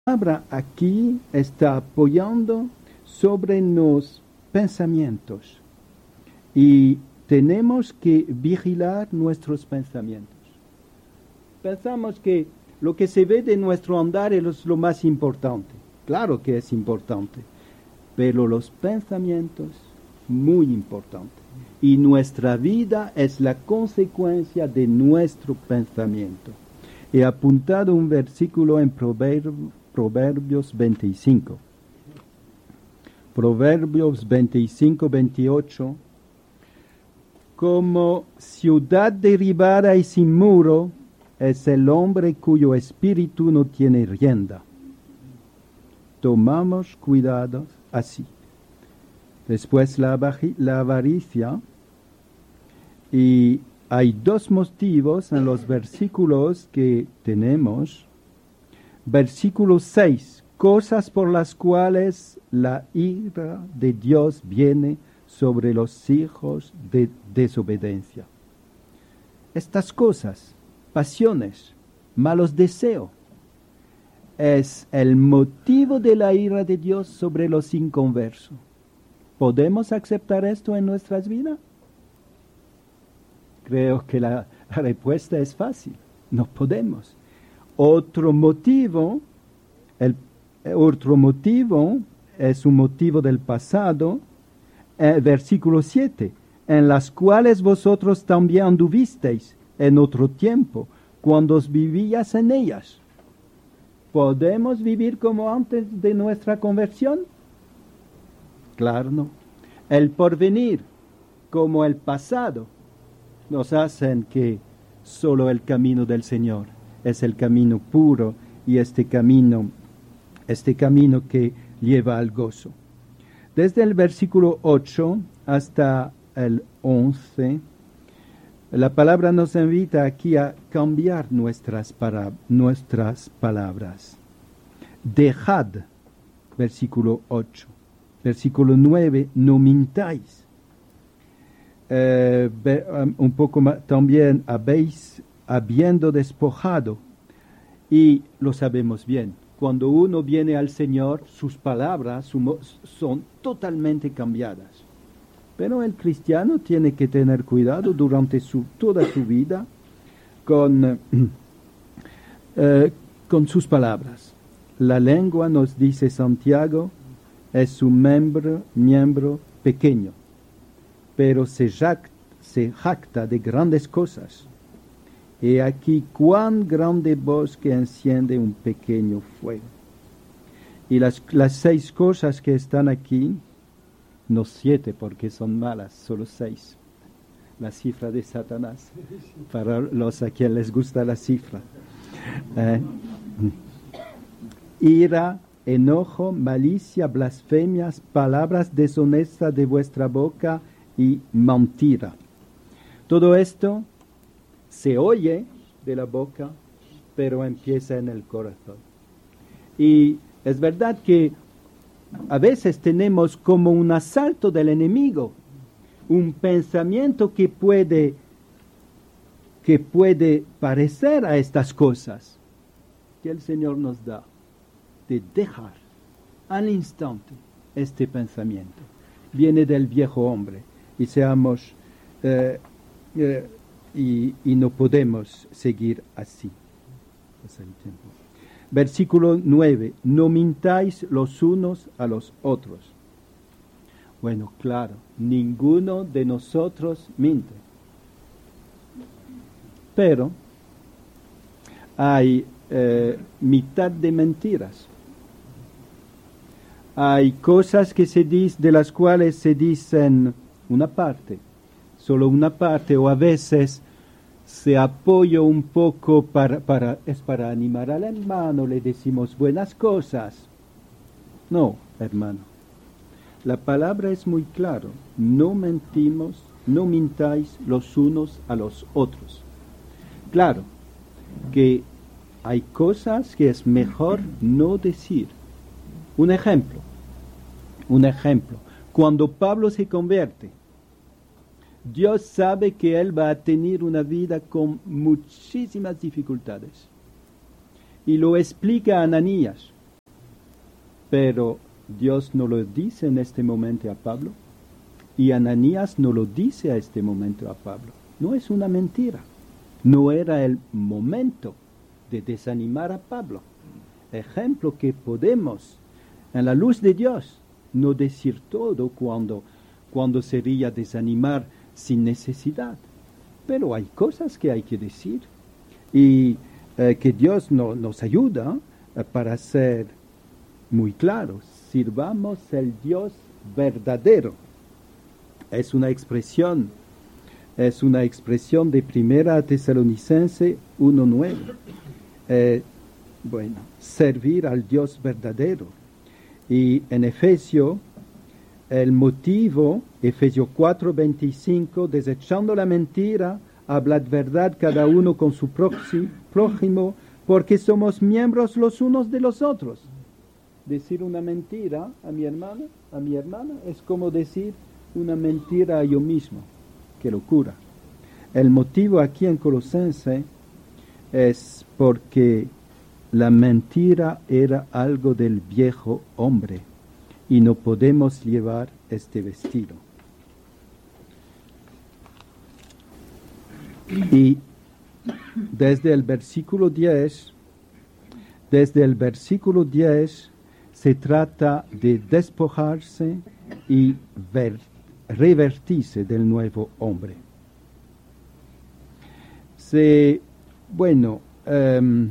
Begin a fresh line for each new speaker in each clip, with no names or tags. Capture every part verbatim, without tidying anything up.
palabra aquí está apoyando sobre los pensamientos y tenemos que vigilar nuestros pensamientos. Pensamos que lo que se ve de nuestro andar es lo más importante. Claro que es importante, pero los pensamientos, muy importante. Y nuestra vida es la consecuencia de nuestro pensamiento. He apuntado un versículo en Proverbios veinticinco. Proverbios veinticinco, veintiocho. Como ciudad derribada y sin muro es el hombre cuyo espíritu no tiene rienda. Tomamos cuidado así. Después la, la avaricia. Y hay dos motivos en los versículos que tenemos. Versículo seis. Cosas por las cuales la ira de Dios viene sobre los hijos de desobediencia. Estas cosas, pasiones, malos deseos, es el motivo de la ira de Dios sobre los inconversos. ¿Podemos aceptar esto en nuestras vidas? Creo que la, la respuesta es fácil. No podemos. Otro motivo, el otro motivo es un motivo del pasado, eh, versículo siete, en las cuales vosotros también anduvisteis en otro tiempo, cuando vivías en ellas. ¿Podemos vivir como antes de nuestra conversión? Claro, no. El porvenir, como el pasado, nos hacen que solo el camino del Señor es el camino puro y este camino, este camino que lleva al gozo. Desde el versículo ocho hasta el once, la palabra nos invita aquí a cambiar nuestras, para, nuestras palabras. Dejad, versículo ocho. Versículo nueve, no mintáis. Eh, un poco más, también habéis, habiendo despojado, y lo sabemos bien, cuando uno viene al Señor, sus palabras su, son totalmente cambiadas. Pero el cristiano tiene que tener cuidado durante su, toda su vida con, eh, con sus palabras. La lengua, nos dice Santiago, es un miembro, miembro pequeño, pero se jacta, se jacta de grandes cosas. He aquí cuán grande bosque enciende un pequeño fuego. Y las, las seis cosas que están aquí, no siete porque son malas, solo seis. La cifra de Satanás, para los a quienes les gusta la cifra. Eh, ira, enojo, malicia, blasfemias, palabras deshonestas de vuestra boca y mentira. Todo esto se oye de la boca, pero empieza en el corazón. Y es verdad que a veces tenemos como un asalto del enemigo, un pensamiento que puede, que puede parecer a estas cosas que el Señor nos da, de dejar al instante este pensamiento. Viene del viejo hombre y seamos eh, eh, y, y no podemos seguir así. Pasa el tiempo. Versículo nueve. No mintáis los unos a los otros. Bueno, claro, ninguno de nosotros miente. Pero hay eh, mitad de mentiras. Hay cosas que se dice, de las cuales se dicen una parte, solo una parte, o a veces se apoya un poco para, para, es para animar al hermano, le decimos buenas cosas. No, hermano, la palabra es muy clara, no mentimos, no mintáis los unos a los otros. Claro que hay cosas que es mejor no decir. Un ejemplo, un ejemplo, cuando Pablo se convierte, Dios sabe que él va a tener una vida con muchísimas dificultades. Y lo explica a Ananías. pero Dios no lo dice en este momento a Pablo, y Ananías no lo dice a este momento a Pablo. No es una mentira. No era el momento de desanimar a Pablo. Ejemplo que podemos, en la luz de Dios, no decir todo cuando, cuando sería desanimar sin necesidad. Pero hay cosas que hay que decir y eh, que Dios no, nos ayuda eh, para ser muy claros. Sirvamos el Dios verdadero. Es una expresión, es una expresión de Primera Tesalonicense uno nueve. Eh, bueno, servir al Dios verdadero. Y en Efesio, el motivo, Efesios cuatro veinticinco, desechando la mentira, hablad verdad cada uno con su prójimo, porque somos miembros los unos de los otros. Decir una mentira a mi hermana, a mi hermana, es como decir una mentira a yo mismo. Qué locura. El motivo aquí en Colosense es porque la mentira era algo del viejo hombre y no podemos llevar este vestido. Y desde el versículo diez, desde el versículo diez se trata de despojarse y ver, revertirse del nuevo hombre. Se, bueno, um,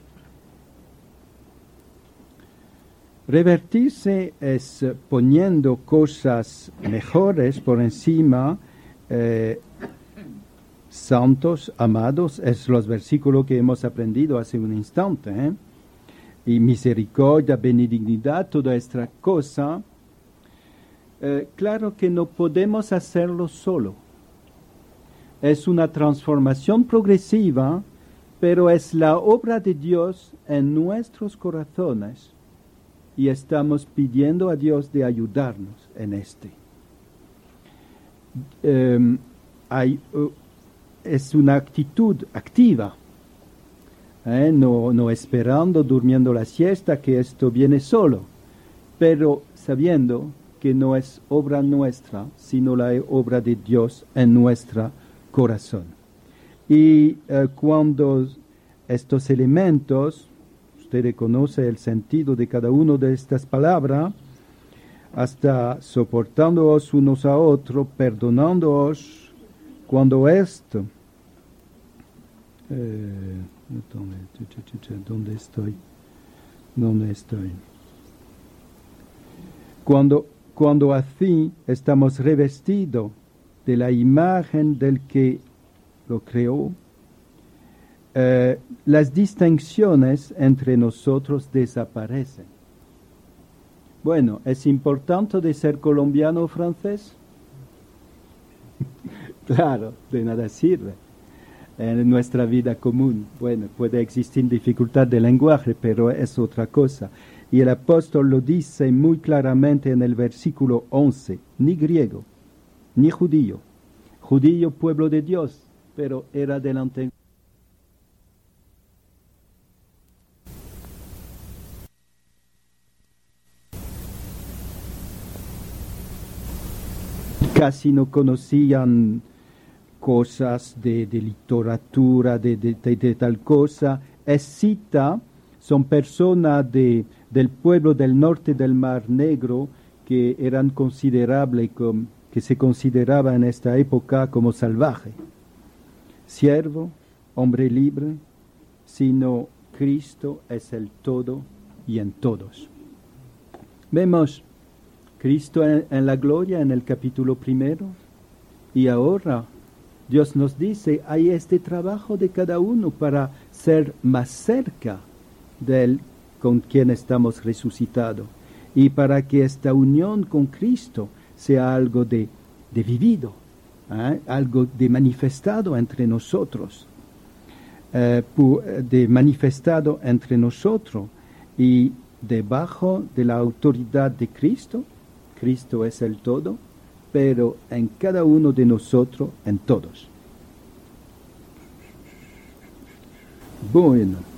revertirse es poniendo cosas mejores por encima, eh, santos, amados, es los versículos que hemos aprendido hace un instante, ¿eh? Y misericordia, benignidad, toda esta cosa. Eh, claro que no podemos hacerlo solo. Es una transformación progresiva, pero es la obra de Dios en nuestros corazones y estamos pidiendo a Dios de ayudarnos en este. Eh, hay, uh, es una actitud activa, eh, no, no esperando, durmiendo la siesta, que esto viene solo, pero sabiendo que no es obra nuestra, sino la obra de Dios en nuestro corazón. Y eh, cuando estos elementos, usted conoce el sentido de cada una de estas palabras, hasta soportándoos unos a otros, perdonándoos, cuando esto, eh, ¿dónde, ¿dónde estoy? ¿Dónde estoy? Cuando, cuando así estamos revestidos de la imagen del que lo creó, eh, las distinciones entre nosotros desaparecen. Bueno, ¿es importante de ser colombiano o francés? Claro, de nada sirve en nuestra vida común. Bueno, puede existir dificultad de lenguaje, pero es otra cosa. Y el apóstol lo dice muy claramente en el versículo once, ni griego, ni judío. Judío, pueblo de Dios, pero era del antiguo. Casi no conocían cosas de, de literatura, de, de, de, de tal cosa. Es cita, son personas de, del pueblo del norte del Mar Negro que eran considerables, que se consideraba en esta época como salvaje. Siervo, hombre libre, sino Cristo es el todo y en todos. Vemos Cristo en, en la gloria en el capítulo primero, y ahora Dios nos dice, hay este trabajo de cada uno para ser más cerca del con quien estamos resucitados, y para que esta unión con Cristo sea algo de, de vivido, ¿eh? Algo de manifestado entre nosotros, eh, de manifestado entre nosotros, y debajo de la autoridad de Cristo. Cristo es el todo, pero en cada uno de nosotros, en todos. Bueno,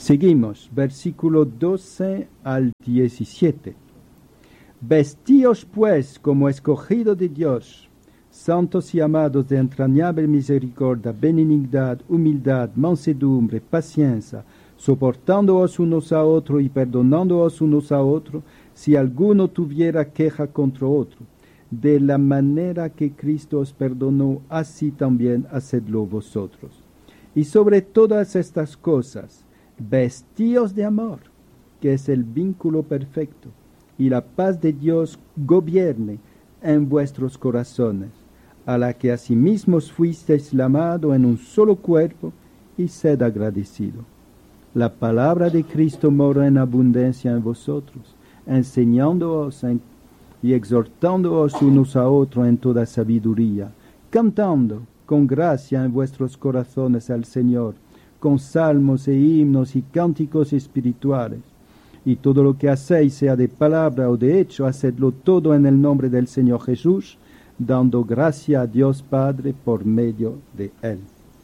Seguimos, versículo doce al diecisiete. Vestíos pues como escogido de Dios, santos y amados de entrañable misericordia, benignidad, humildad, mansedumbre, paciencia, soportándoos unos a otros y perdonándoos unos a otros, si alguno tuviera queja contra otro. De la manera que Cristo os perdonó, así también hacedlo vosotros. Y sobre todas estas cosas, vestíos de amor, que es el vínculo perfecto, y la paz de Dios gobierne en vuestros corazones, a la que asimismo fuisteis llamados en un solo cuerpo, y sed agradecido. La palabra de Cristo mora en abundancia en vosotros, enseñándoos en, y exhortándoos unos a otros en toda sabiduría, cantando con gracia en vuestros corazones al Señor, con salmos e himnos y cánticos espirituales. Y todo lo que hacéis, sea de palabra o de hecho, hacedlo todo en el nombre del Señor Jesús, dando gracia a Dios Padre por medio de Él.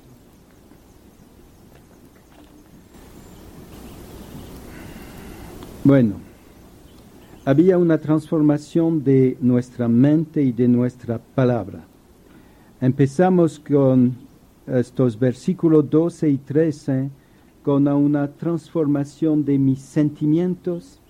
Bueno, había una transformación de nuestra mente y de nuestra palabra. Empezamos con estos versículos doce y trece, con una transformación de mis sentimientos